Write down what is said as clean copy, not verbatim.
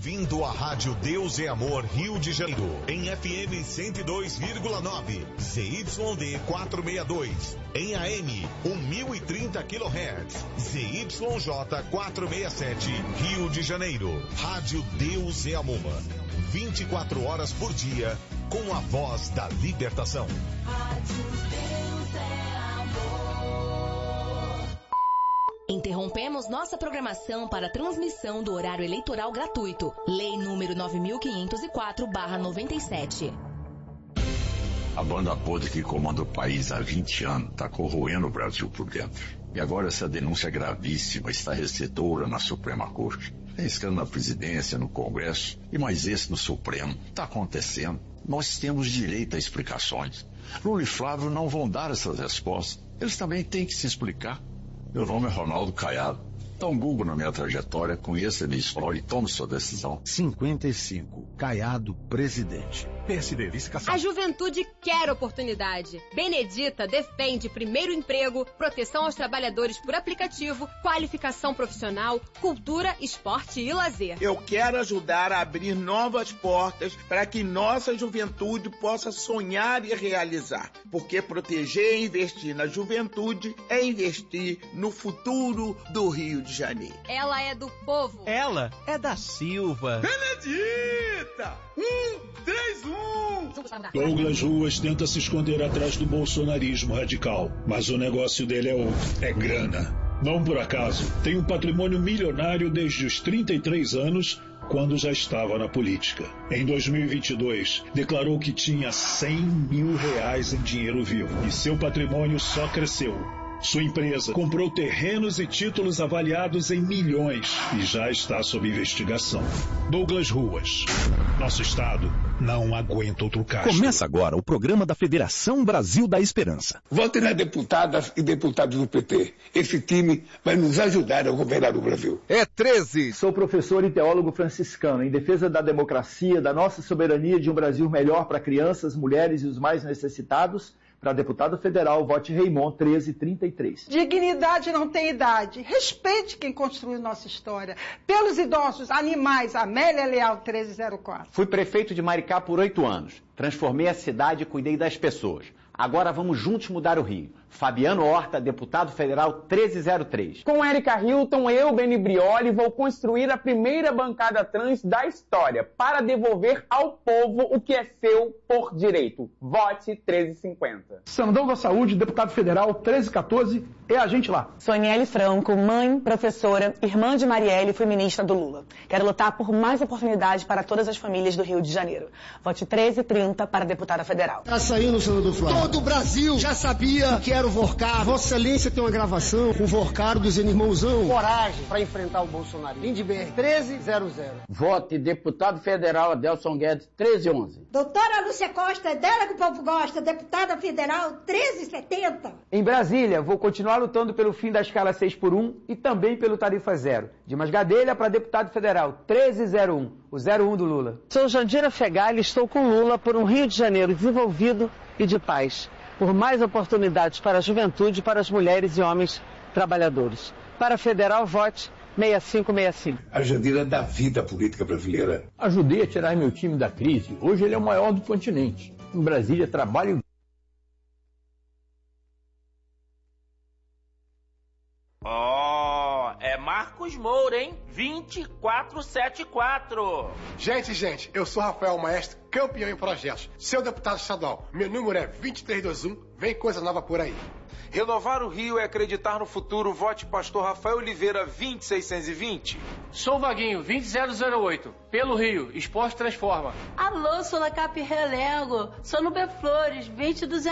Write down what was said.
Bem-vindo à Rádio Deus é Amor Rio de Janeiro, em FM 102,9, ZYD 462, em AM 1030 kHz, ZYJ 467, Rio de Janeiro. Rádio Deus é Amor, 24 horas por dia, com a voz da libertação. Rádio Deus é Amor. Interrompemos nossa programação para transmissão do horário eleitoral gratuito. Lei número 9504/97. A banda podre que comanda o país há 20 anos está corroendo o Brasil por dentro. E agora essa denúncia gravíssima está recebedora na Suprema Corte. Tem escândalo na presidência, no Congresso e mais esse no Supremo. Está acontecendo. Nós temos direito a explicações. Lula e Flávio não vão dar essas respostas. Eles também têm que se explicar. Meu nome é Ronaldo Caiado. Dá um Google na minha trajetória, conheça a minha história e tome sua decisão. 55. Caiado, presidente. PSD, vice-cação. A juventude quer oportunidade. Benedita defende primeiro emprego, proteção aos trabalhadores por aplicativo, qualificação profissional, cultura, esporte e lazer. Eu quero ajudar a abrir novas portas para que nossa juventude possa sonhar e realizar. Porque proteger e investir na juventude é investir no futuro do Rio de Janeiro. Ela é do povo. Ela é da Silva. Benedita! 1-3-1! Douglas Ruas tenta se esconder atrás do bolsonarismo radical, mas o negócio dele é outro, é grana. Não por acaso, tem um patrimônio milionário desde os 33 anos, quando já estava na política. Em 2022, declarou que tinha R$100 mil em dinheiro vivo, e seu patrimônio só cresceu. Sua empresa comprou terrenos e títulos avaliados em milhões e já está sob investigação. Douglas Ruas. Nosso estado não aguenta outro caso. Começa agora o programa da Federação Brasil da Esperança. Vote nas deputadas e deputados do PT. Esse time vai nos ajudar a governar o Brasil. É 13. Sou professor e teólogo franciscano em defesa da democracia, da nossa soberania, de um Brasil melhor para crianças, mulheres e os mais necessitados. Para deputado federal, vote Raymond 1333. Dignidade não tem idade. Respeite quem construiu nossa história. Pelos idosos, animais, Amélia Leal 1304. Fui prefeito de Maricá por 8 anos. Transformei a cidade e cuidei das pessoas. Agora vamos juntos mudar o Rio. Fabiano Horta, deputado federal 1303. Com Érica Hilton, eu, Beni Brioli, vou construir a primeira bancada trans da história para devolver ao povo o que é seu por direito. Vote 1350. Sandão da Saúde, deputado federal 1314, é a gente lá. Soniele Franco, mãe, professora, irmã de Marielle, fui ministra do Lula. Quero lutar por mais oportunidades para todas as famílias do Rio de Janeiro. Vote 1330 para deputada federal. Tá saindo, senador Flávio. Todo o Brasil já sabia que era o Vorcar. Vossa Excelência tem uma gravação com o Vorcar dos irmãozão. Coragem para enfrentar o Bolsonaro. Lindbergh 1300. Vote deputado federal Adelson Guedes 1311. Doutora Lúcia Costa, dela que o povo gosta, deputada federal 1370. Em Brasília, vou continuar lutando pelo fim da escala 6x1 e também pelo tarifa zero. Dimas Gadelha para deputado federal 1301, o 01 do Lula. Sou Jandira Fegali e estou com Lula por um Rio de Janeiro desenvolvido e de paz. Por mais oportunidades para a juventude e para as mulheres e homens trabalhadores. Para a federal, vote 6565. A Jandira da vida política brasileira. Ajudei a tirar meu time da crise. Hoje ele é o maior do continente. Em Brasília, trabalho. É Marcos Moura, hein? 2474. Gente, eu sou Rafael Maestro, campeão em projetos. Seu deputado estadual, meu número é 2321, vem coisa nova por aí. Renovar o Rio é acreditar no futuro. Vote Pastor Rafael Oliveira 20620. Sou Vaguinho 20008. Pelo Rio, esporte transforma. Alô, sou da Cap Relego. Sou no B Flores 20200.